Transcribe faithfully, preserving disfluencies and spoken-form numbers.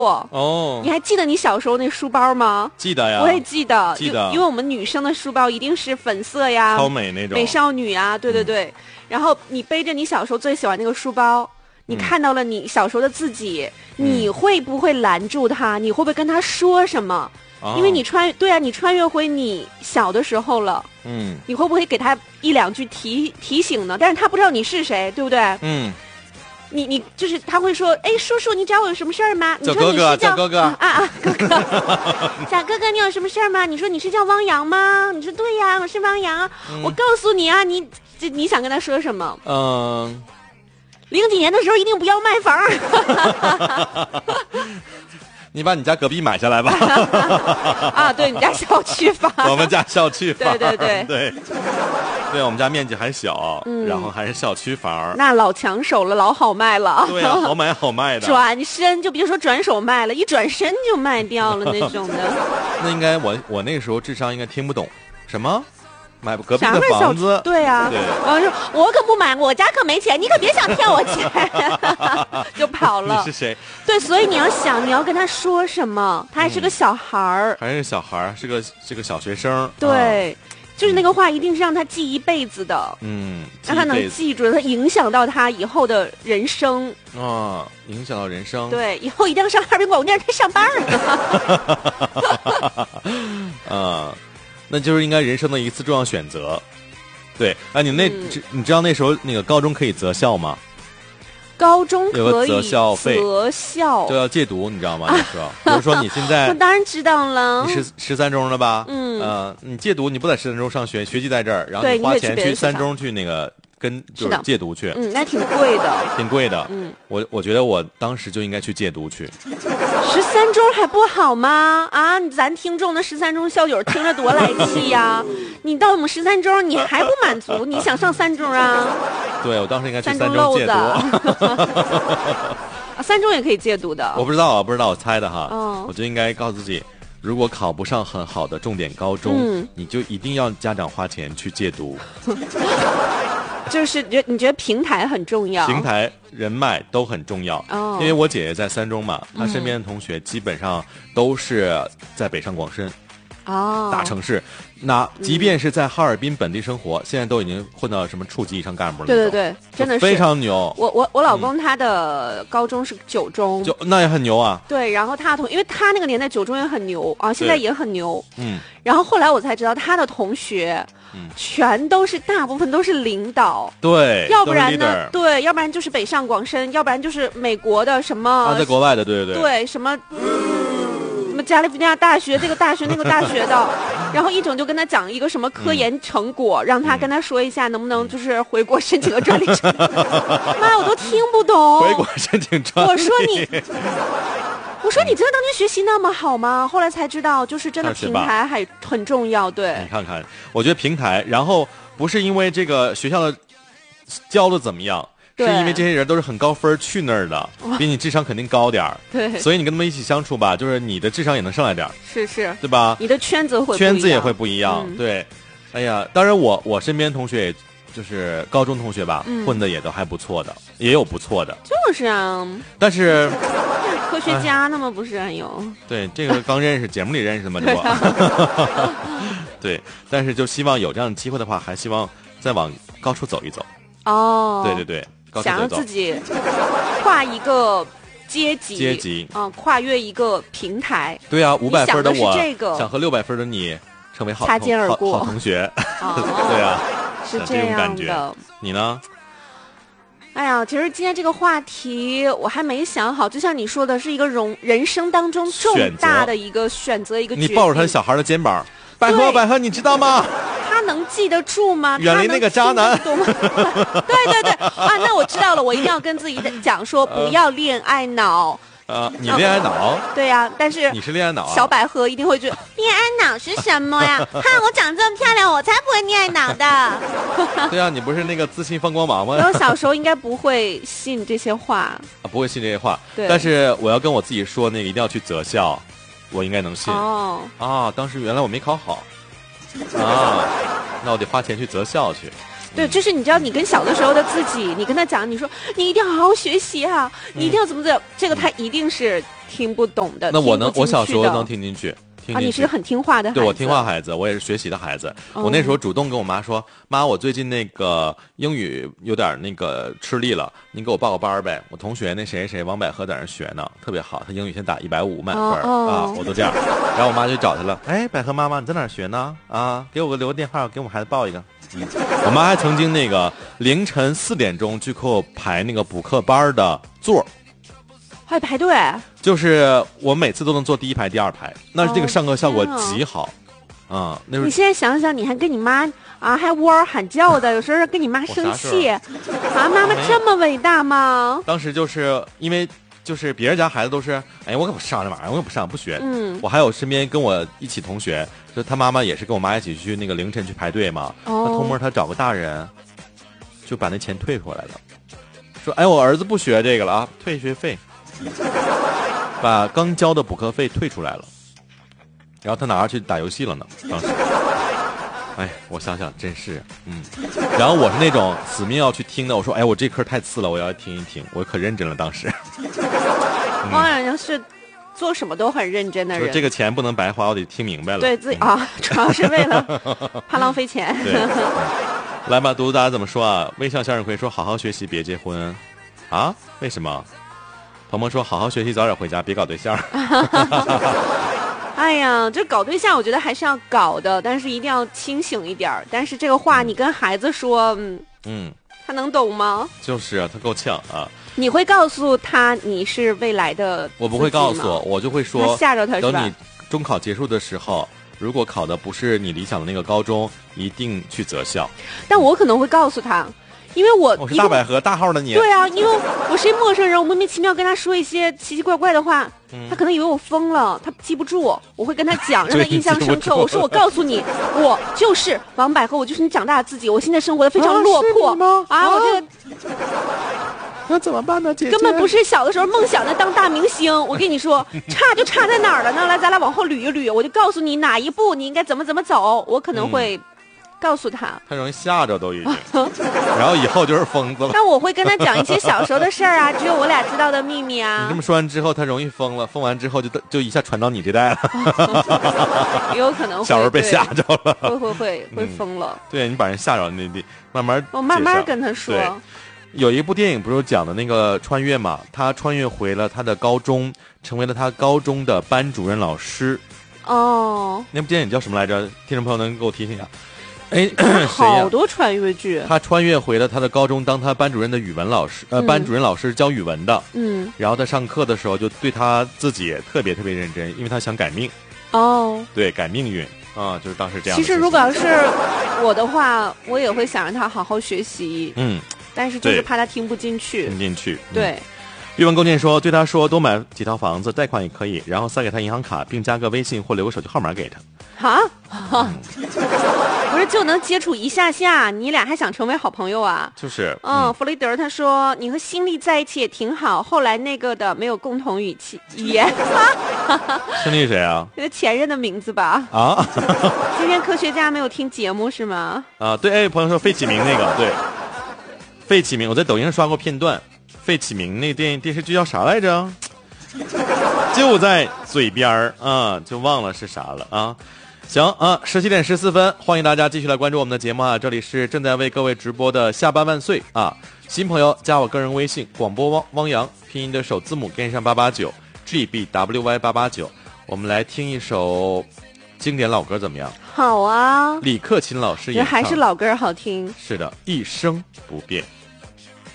哦， 你还记得你小时候那书包吗？ 记得呀， 我也记得， 记得， 因为我们女生的书包一定是粉色呀， 超美那种， 美少女啊，对对对。嗯、然后你背着你小时候最喜欢那个书包，你看到了你小时候的自己，嗯、你会不会拦住他？你会不会跟他说什么？哦、因为你穿对啊，你穿越回你小的时候了，嗯，你会不会给他一两句提提醒呢？但是他不知道你是谁，对不对？嗯。你你就是他会说，哎，叔叔，你找我有什么事儿吗？你说你是叫哥哥啊啊哥哥，小哥哥，你有什么事儿吗？你说你是叫汪洋吗？你说对呀，我是汪洋啊。嗯、我告诉你啊，你这你想跟他说什么？嗯、呃，零几年的时候一定不要卖房。 你把你家隔壁买下来吧。 啊，对，你家小区房。 我们家小区房。 对对对对。对，我们家面积还小，嗯、然后还是小区房， 那老抢手了，老好卖了。 对啊，好买好卖的。 转身就别说转手卖了，一转身就卖掉了那种的。 那应该我我那个时候智商应该听不懂什么。买隔壁的房子， 对呀、啊， 对我说我可不买，我家可没钱，你可别想骗我钱，就跑了。 你是谁？ 对，所以你要想，你要跟他说什么？他还是个小孩儿、 嗯，还是小孩儿，是个是个小学生。 对，啊、就是那个话，一定是让他记一辈子的。嗯，让他能记住，他影响到他以后的人生。 啊、哦，影响到人生。 对，以后一定要上哈尔滨广播电视台上班啊。啊。那就是应该人生的一次重要选择，对啊，你那、嗯、你知道那时候那个高中可以择校吗？ 高中可以有个择校费， 择校就要戒毒，你知道吗？那时候，比如说你现在， 我当然知道了， 你十十三中了吧？嗯，呃，你戒毒，你不在十三中上学，学籍在这儿，然后你花钱去三中去那个。跟就是戒毒去， 嗯，那挺贵的， 挺贵的，嗯，我我觉得我当时就应该去戒毒去。 十三中还不好吗？啊，咱听众的十三中校友听着多来气呀！你到我们十三中你还不满足，你想上三中啊？ 对，我当时应该去三中戒毒。 啊，三中也可以戒毒的。 我不知道啊，不知道，我猜的哈。哦，我就应该告诉自己，如果考不上很好的重点高中，嗯、你就一定要家长花钱去戒毒。 就是觉你觉得平台很重要， 平台人脉都很重要。哦，因为我姐姐在三中嘛，她身边的同学基本上都是在北上广深，哦，大城市。那即便是在哈尔滨本地生活，嗯、现在都已经混到什么处级以上干部了。 对对对，真的是非常牛。 我我我老公他的高中是九中， 就那也很牛啊。 对，然后他同，因为他那个年代九中也很牛啊，现在也很牛。嗯，然后后来我才知道他的同学。嗯，全都是大部分都是领导， 对， 要不然呢？对，要不然就是北上广深，要不然就是美国的什么啊，在国外的，对对对，对什么什么加利福尼亚大学这个大学那个大学的，然后一整就跟他讲一个什么科研成果，嗯、让他跟他说一下能不能就是回国申请个专利证。妈，我都听不懂。 回国申请专利？ 我说你。我说你真的当年学习那么好吗？后来才知道，就是真的平台还很重要。对， 你看看，我觉得平台，然后不是因为这个学校的教的怎么样，是因为这些人都是很高分去那儿的，比你智商肯定高点儿。 对， 所以你跟他们一起相处吧，就是你的智商也能上来点儿。 是是， 对吧？ 你的圈子会圈子也会不一样。嗯、对，哎呀，当然我我身边同学也。就是高中同学吧，嗯、混的也都还不错的，也有不错的。 就是啊， 但是科学家那么不是很有？ 对，这个刚认识，节目里认识的嘛，对吧？对，但是就希望有这样的机会的话，还希望再往高处走一走。 哦， 对对对，高处走走想要自己跨一个阶级， 阶级， 嗯、呃，跨越一个平台。 对啊，五百分的我， 这个、 想和六百分的你成为好擦肩而过好同学。 哦、 对啊。 是这样的， 你呢？ 哎呀，其实今天这个话题我还没想好，就像你说的，是一个人人生当中重大的一个选择，一个决定。 你抱着他小孩的肩膀，百合百合，你知道吗？ 他能记得住吗？ 远离那个渣男。 对对对啊，那我知道了，我一定要跟自己讲说，不要恋爱脑。 呃，你恋爱脑、哦？ 对呀、啊，但是你是恋爱脑、啊， 小百合一定会觉得恋爱脑是什么呀？哈，我长这么漂亮，我才不会恋爱脑的。 对啊，你不是那个自信放光芒吗？ 我小时候应该不会信这些话啊，不会信这些话。 对， 但是我要跟我自己说，那个一定要去择校，我应该能信。 哦啊，当时原来我没考好啊，那我得花钱去择校去。 对，就是你知道，你跟小的时候的自己，你跟他讲，你说你一定要好好学习啊，你一定要怎么怎么，这个他一定是听不懂的。 那我能，我小时候能听进去。 啊，你是很听话的孩子。 对，我听话孩子，我也是学习的孩子。哦、我那时候主动跟我妈说：“妈，我最近那个英语有点那个吃力了，您给我报个班呗。我同学那谁谁王百合在那学呢，特别好，他英语现在打一百五满分、哦哦、啊，我都这样。然后我妈就找他了，哎，百合妈妈你在哪学呢？啊，给我个留个电话，给我们孩子报一个。嗯，我妈还曾经那个凌晨四点钟去给我排那个补课班的座。” 还排队， 就是我每次都能坐第一排、第二排，那这个上课效果极好，啊、哦嗯，那时候你现在想想，你还跟你妈啊还呜嗷喊叫的，有时候跟你妈生气，啊，妈妈这么伟大吗？ 当时就是因为就是别人家孩子都是，哎，我可不上这玩意儿，我也不上不学，嗯，我还有身边跟我一起同学，就他妈妈也是跟我妈一起去那个凌晨去排队嘛，哦、他偷摸他找个大人，就把那钱退回来了，说，哎，我儿子不学这个了啊，退学费。把刚交的补课费退出来了，然后他拿着去打游戏了呢。当时，哎，我想想真是，嗯。然后我是那种死命要去听的，我说，哎，我这课太次了，我要听一听，我可认真了。当时， 汪洋洋是做什么都很认真的人， 说这个钱不能白花，我得听明白了。 对自己啊，主要是为了怕浪费钱。 对，来吧，读读大家怎么说啊？微笑向日葵说：“好好学习，别结婚。”啊？为什么？鹏鹏说：“好好学习，早点回家，别搞对象。” 哎呀，这搞对象我觉得还是要搞的，但是一定要清醒一点。但是这个话你跟孩子说，嗯嗯，他能懂吗？ 就是啊，他够呛啊。 你会告诉他你是未来的？ 我不会告诉，我就会说吓着他是吧？ 等你中考结束的时候，如果考的不是你理想的那个高中，一定去择校。 但我可能会告诉他。因为我我是大百合大号的你， 对啊，因为我是一陌生人，我莫名其妙跟他说一些奇奇怪怪的话，嗯、他可能以为我疯了，他记不住，我会跟他讲，让他印象深刻。我说我告诉你，我就是王百合，我就是你长大的自己，我现在生活的非常落魄啊, 啊，我这个。 那怎么办呢，姐姐？ 根本不是小的时候梦想的当大明星。我跟你说，差就差在哪儿了呢？来，咱俩往后捋一捋，我就告诉你哪一步你应该怎么怎么走。我可能会。嗯告诉他， 他容易吓着都已经，然后以后就是疯子了。 但我会跟他讲一些小时候的事儿啊，只有我俩知道的秘密啊。 你这么说完之后，他容易疯了，疯完之后就就一下传到你这代了， 有可能会小时候被吓着了， 会会会会疯了。 嗯、对你把人吓着，你得慢慢我慢慢跟他说。 有一部电影不是讲的那个穿越嘛？他穿越回了他的高中，成为了他高中的班主任老师。 哦， 那部电影叫什么来着？听众朋友能给我提醒一下？哎， 好多穿越剧。 他穿越回了他的高中，当他班主任的语文老师，呃，嗯、班主任老师教语文的。嗯。然后他上课的时候，就对他自己也特别特别认真，因为他想改命。 哦。 对，改命运啊，就是当时这样。 其实如果要是我的话，我也会想让他好好学习。嗯。但是就是怕他听不进去。 听不进去。 对。 嗯欲望勾践说：“对他说，多买几套房子，贷款也可以，然后塞给他银行卡，并加个微信或留个手机号码给他。” 哈，嗯、不是就能接触一下下，你俩还想成为好朋友啊？ 就是， 嗯，嗯弗雷德他说：“你和辛利在一起也挺好，后来那个的没有共同语气语言。” 辛利谁啊？ 那个前任的名字吧？啊，今天科学家没有听节目是吗？ 啊，对，哎，朋友说费启鸣那个，对，费启鸣，我在抖音上刷过片段。费启鸣那电影电视剧叫啥来着？就在嘴边儿啊，就忘了是啥了啊。行啊，十七点十四分，欢迎大家继续来关注我们的节目啊！这里是正在为各位直播的下班万岁啊！新朋友加我个人微信，广播汪汪洋，拼音的首字母跟上八八九 G B W Y 八八九，我们来听一首经典老歌怎么样？ 好啊， 李克勤老师演唱， 还是老歌好听。 是的，一生不变。